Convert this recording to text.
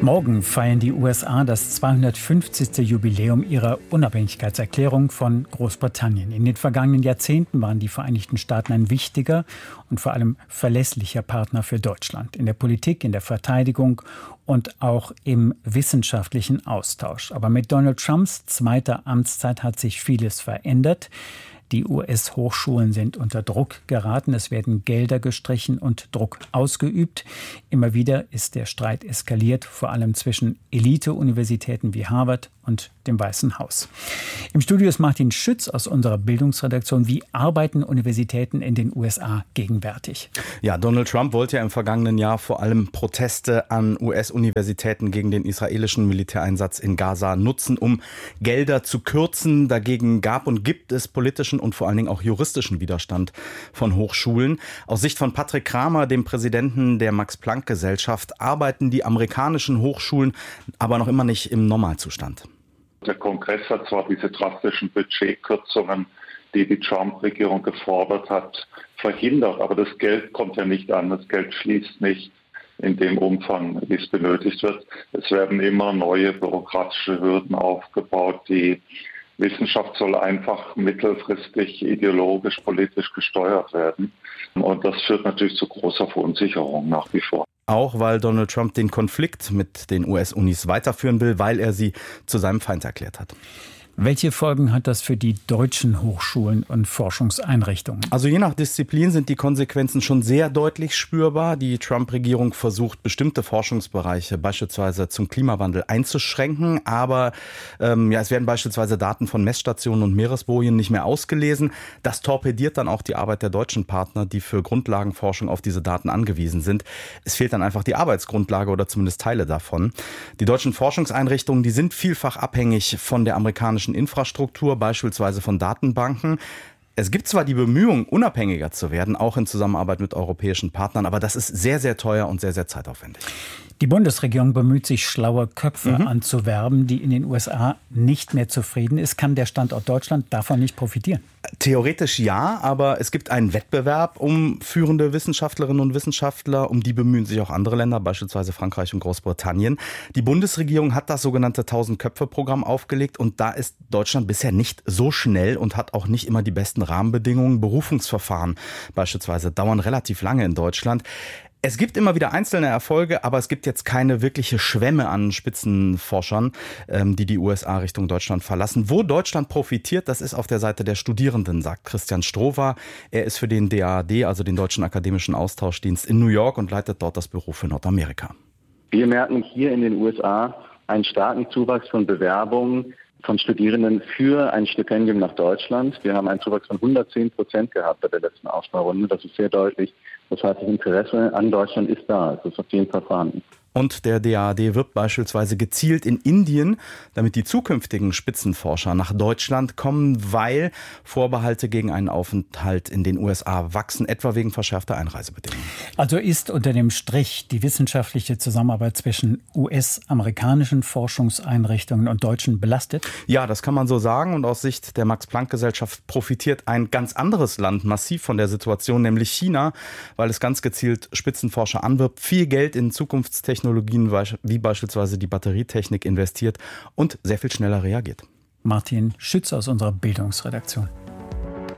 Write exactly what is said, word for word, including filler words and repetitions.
Morgen feiern die U S A das zweihundertfünfzigste Jubiläum ihrer Unabhängigkeitserklärung von Großbritannien. In den vergangenen Jahrzehnten waren die Vereinigten Staaten ein wichtiger und vor allem verlässlicher Partner für Deutschland. In der Politik, in der Verteidigung und auch im wissenschaftlichen Austausch. Aber mit Donald Trumps zweiter Amtszeit hat sich vieles verändert. Die U S-Hochschulen sind unter Druck geraten. Es werden Gelder gestrichen und Druck ausgeübt. Immer wieder ist der Streit eskaliert, vor allem zwischen Elite-Universitäten wie Harvard und dem Weißen Haus. Im Studio ist Martin Schütz aus unserer Bildungsredaktion. Wie arbeiten Universitäten in den U S A gegenwärtig? Ja, Donald Trump wollte ja im vergangenen Jahr vor allem Proteste an U S-Universitäten gegen den israelischen Militäreinsatz in Gaza nutzen, um Gelder zu kürzen. Dagegen gab und gibt es politischen und vor allen Dingen auch juristischen Widerstand von Hochschulen. Aus Sicht von Patrick Kramer, dem Präsidenten der Max-Planck-Gesellschaft, arbeiten die amerikanischen Hochschulen aber noch immer nicht im Normalzustand. Der Kongress hat zwar diese drastischen Budgetkürzungen, die die Trump-Regierung gefordert hat, verhindert, aber das Geld kommt ja nicht an, das Geld fließt nicht in dem Umfang, wie es benötigt wird. Es werden immer neue bürokratische Hürden aufgebaut. Die Wissenschaft soll einfach mittelfristig ideologisch, politisch gesteuert werden. Und das führt natürlich zu großer Verunsicherung nach wie vor. Auch weil Donald Trump den Konflikt mit den U S-Unis weiterführen will, weil er sie zu seinem Feind erklärt hat. Welche Folgen hat das für die deutschen Hochschulen und Forschungseinrichtungen? Also je nach Disziplin sind die Konsequenzen schon sehr deutlich spürbar. Die Trump-Regierung versucht, bestimmte Forschungsbereiche beispielsweise zum Klimawandel einzuschränken. Aber ähm, ja, es werden beispielsweise Daten von Messstationen und Meeresbojen nicht mehr ausgelesen. Das torpediert dann auch die Arbeit der deutschen Partner, die für Grundlagenforschung auf diese Daten angewiesen sind. Es fehlt dann einfach die Arbeitsgrundlage oder zumindest Teile davon. Die deutschen Forschungseinrichtungen, die sind vielfach abhängig von der amerikanischen Infrastruktur, beispielsweise von Datenbanken. Es gibt zwar die Bemühungen, unabhängiger zu werden, auch in Zusammenarbeit mit europäischen Partnern, aber das ist sehr, sehr teuer und sehr, sehr zeitaufwendig. Die Bundesregierung bemüht sich, schlaue Köpfe mhm. anzuwerben, die in den U S A nicht mehr zufrieden ist. Kann der Standort Deutschland davon nicht profitieren? Theoretisch ja, aber es gibt einen Wettbewerb um führende Wissenschaftlerinnen und Wissenschaftler. Um die bemühen sich auch andere Länder, beispielsweise Frankreich und Großbritannien. Die Bundesregierung hat das sogenannte Tausend-Köpfe-Programm aufgelegt und da ist Deutschland bisher nicht so schnell und hat auch nicht immer die besten Rahmenbedingungen. Berufungsverfahren beispielsweise dauern relativ lange in Deutschland. Es gibt immer wieder einzelne Erfolge, aber es gibt jetzt keine wirkliche Schwemme an Spitzenforschern, die die U S A Richtung Deutschland verlassen. Wo Deutschland profitiert, das ist auf der Seite der Studierenden, sagt Christian Strohwer. Er ist für den D A A D, also den Deutschen Akademischen Austauschdienst in New York und leitet dort das Büro für Nordamerika. Wir merken hier in den U S A einen starken Zuwachs von Bewerbungen von Studierenden für ein Stipendium nach Deutschland. Wir haben einen Zuwachs von hundertzehn Prozent gehabt bei der letzten Auswahlrunde. Das ist sehr deutlich. Das heißt, das Interesse an Deutschland ist da. Es ist auf jeden Fall vorhanden. Und der D A A D wirbt beispielsweise gezielt in Indien, damit die zukünftigen Spitzenforscher nach Deutschland kommen, weil Vorbehalte gegen einen Aufenthalt in den U S A wachsen, etwa wegen verschärfter Einreisebedingungen. Also ist unter dem Strich die wissenschaftliche Zusammenarbeit zwischen U S-amerikanischen Forschungseinrichtungen und Deutschen belastet? Ja, das kann man so sagen. Und aus Sicht der Max-Planck-Gesellschaft profitiert ein ganz anderes Land massiv von der Situation, nämlich China, weil es ganz gezielt Spitzenforscher anwirbt, viel Geld in Zukunftstechnologien wie beispielsweise die Batterietechnik investiert und sehr viel schneller reagiert. Martin Schütz aus unserer Bildungsredaktion.